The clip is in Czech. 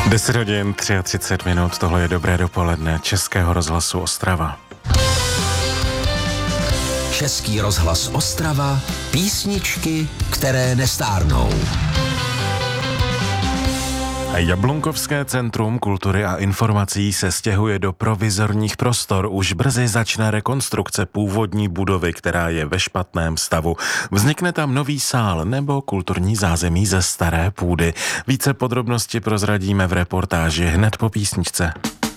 10 hodin 33 minut, tohle je Dobré dopoledne Českého rozhlasu Ostrava. Český rozhlas Ostrava, písničky, které nestárnou. Jablunkovské centrum kultury a informací se stěhuje do provizorních prostor. Už brzy začne rekonstrukce původní budovy, která je ve špatném stavu. Vznikne tam nový sál nebo kulturní zázemí ze staré půdy. Více podrobnosti prozradíme v reportáži hned po písničce.